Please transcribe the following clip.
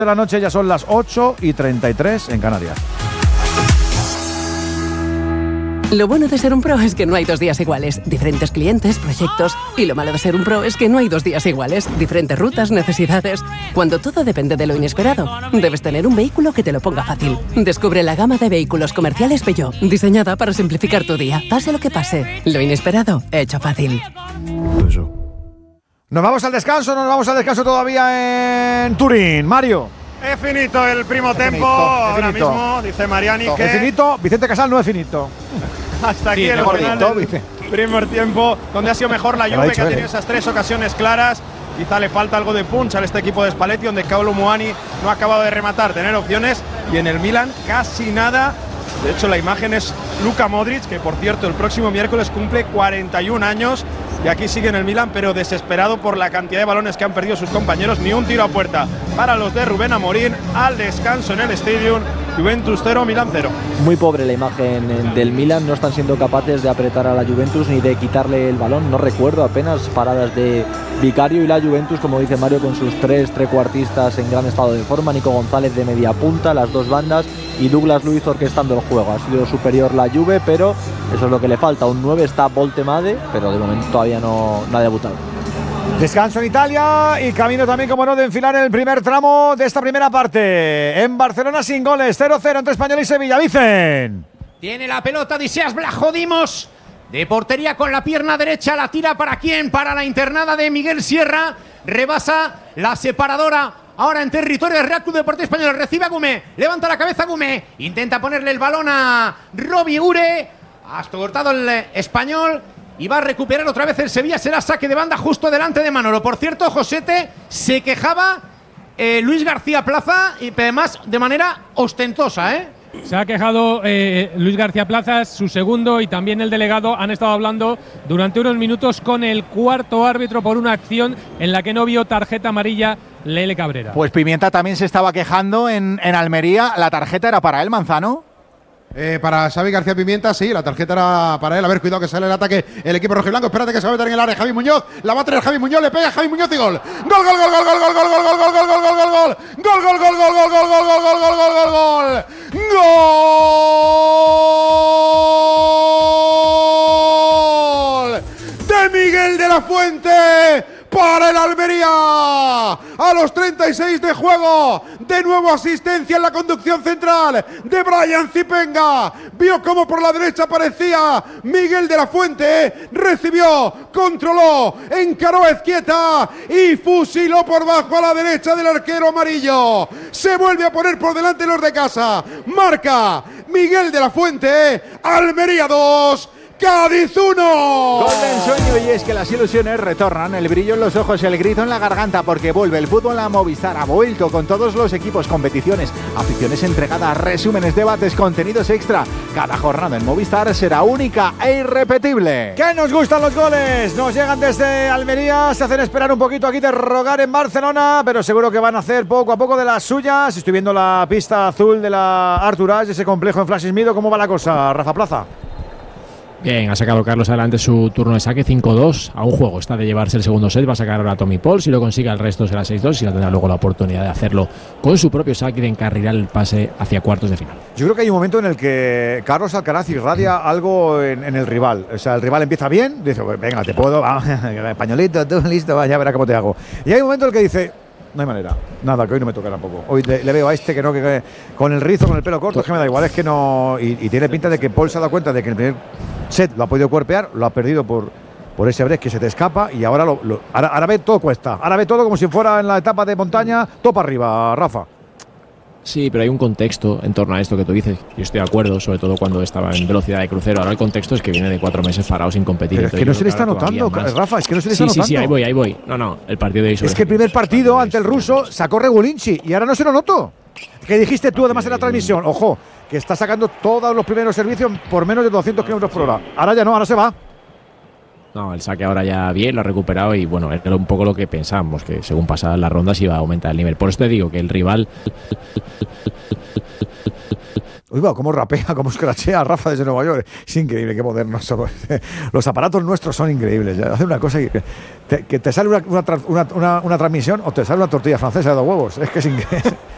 de la noche, ya son las 8:33 en Canarias. Lo bueno de ser un pro es que no hay 2 días iguales. Diferentes clientes, proyectos. Y lo malo de ser un pro es que no hay 2 días iguales. Diferentes rutas, necesidades. Cuando todo depende de lo inesperado, debes tener un vehículo que te lo ponga fácil. Descubre la gama de vehículos comerciales Peugeot, diseñada para simplificar tu día. Pase lo que pase, lo inesperado, hecho fácil. Nos vamos al descanso todavía en Turín. Mario. Es finito el primo tempo, ahora mismo, dice Mariani que… Es finito, Vicente Casal no es finito. Hasta aquí el final del primer tiempo, donde ha sido mejor la Juve, que ha tenido esas 3 ocasiones claras. Quizá le falta algo de punch a este equipo de Spalletti, donde Kolo Muani no ha acabado de rematar, tener opciones. Y en el Milan casi nada. De hecho, la imagen es Luka Modric, que por cierto el próximo miércoles cumple 41 años. Y aquí sigue en el Milan, pero desesperado por la cantidad de balones que han perdido sus compañeros. Ni un tiro a puerta para los de Rubén Amorín. Al descanso en el Stadium, Juventus 0, Milan 0. Muy pobre la imagen del Milan. No están siendo capaces de apretar a la Juventus ni de quitarle el balón. No recuerdo apenas paradas de Vicario. Y la Juventus, como dice Mario, con sus 3 trecuartistas en gran estado de forma. Nico González de media punta, las 2 bandas, y Douglas Luiz orquestando el juego. Ha sido superior la Juve, pero eso es lo que le falta. Un 9 está Voltemade, pero de momento todavía no ha debutado. Descanso en Italia y camino también, como no, de enfilar el primer tramo de esta primera parte. En Barcelona sin goles, 0-0 entre Español y Sevilla. Vicen. Tiene la pelota Odysseas Vlachodimos. De portería con la pierna derecha, la tira ¿para quién? Para la internada de Miguel Sierra. Rebasa la separadora. Ahora en territorio del Real Club Deportivo Español. Recibe a Gumé. Levanta la cabeza Gumé. Intenta ponerle el balón a Robbie Ure. Hasta cortado el Español. Y va a recuperar otra vez el Sevilla. Será saque de banda justo delante de Manolo. Por cierto, Josete, se quejaba Luis García Plaza. Y además de manera ostentosa, Se ha quejado Luis García Plaza, su segundo, y también el delegado han estado hablando durante unos minutos con el cuarto árbitro por una acción en la que no vio tarjeta amarilla Lele Cabrera. Pues Pimienta también se estaba quejando en Almería. ¿La tarjeta era para él, Manzano? Para Xavi García Pimienta, sí, la tarjeta era para él. A ver, cuidado que sale el ataque el equipo rojiblanco. Espérate que se va a meter en el área Javi Muñoz. La va a tener Javi Muñoz, le pega Javi Muñoz y gol. Gol, gol, gol, gol, gol, gol, gol, gol, gol, gol, gol, gol, gol, gol, gol. Gol, gol, gol, gol, gol, gol, gol, gol, gol, gol, gol, gol. Gol de Miguel de la Fuente para el Almería. A los 36 de juego, de nuevo asistencia en la conducción central de Brian Zipenga. Vio cómo por la derecha aparecía Miguel de la Fuente, recibió, controló, encaró a Ezquieta y fusiló por bajo a la derecha del arquero amarillo. Se vuelve a poner por delante los de casa. Marca Miguel de la Fuente. Almería 2, Cádiz 1. Gol de ensueño, y es que las ilusiones retornan, el brillo en los ojos, el grito en la garganta, porque vuelve el fútbol a Movistar. Ha vuelto con todos los equipos, competiciones, aficiones entregadas, resúmenes, debates, contenidos extra. Cada jornada en Movistar será única e irrepetible. ¡Que nos gustan los goles! Nos llegan desde Almería, se hacen esperar un poquito aquí de rogar en Barcelona, pero seguro que van a hacer poco a poco de las suyas. Estoy viendo la pista azul de la Artur Ashe, ese complejo en Flash Smido. ¿Cómo va la cosa, Rafa Plaza? Bien, ha sacado Carlos adelante su turno de saque, 5-2 a un juego. Está de llevarse el segundo set, va a sacar ahora a Tommy Paul. Si lo consigue, el resto será 6-2 y no tendrá luego la oportunidad de hacerlo con su propio saque y de encarrilar el pase hacia cuartos de final. Yo creo que hay un momento en el que Carlos Alcaraz irradia algo en el rival. O sea, el rival empieza bien, dice, venga, te puedo, españolito, tú listo, ya verás cómo te hago. Y hay un momento en el que dice, no hay manera, nada, que hoy no me toca tampoco. Hoy le veo a este que no, que con el rizo, con el pelo corto, es que me da igual, es que no. Y tiene pinta de que Paul se ha dado cuenta de que el primer set lo ha podido cuerpear, lo ha perdido por ese break que se te escapa, y ahora ahora ve todo cuesta. Ahora ve todo como si fuera en la etapa de montaña, todo para arriba, Rafa. Sí, pero hay un contexto en torno a esto que tú dices. Yo estoy de acuerdo, sobre todo cuando estaba en velocidad de crucero. Ahora el contexto es que viene de 4 meses parado sin competir. Pero es que no se le está notando, Rafa, es que no se le está notando. Sí, ahí voy. No, el partido de hoy. Es que el primer partido ante el ruso sacó Regulinci y ahora no se lo noto. Que dijiste tú además en la transmisión, ojo, que está sacando todos los primeros servicios por menos de 200 km por hora. Ahora ya no, ahora se va. No, el saque ahora ya bien, lo ha recuperado y bueno, era un poco lo que pensábamos, que según pasaban las rondas iba a aumentar el nivel. Por eso te digo que el rival… Uy, va, cómo rapea, cómo escrachea Rafa desde Nueva York. Es increíble, qué modernos son. Los aparatos nuestros son increíbles. Hace una cosa que te sale una transmisión o te sale una tortilla francesa de 2 huevos. Es que es increíble.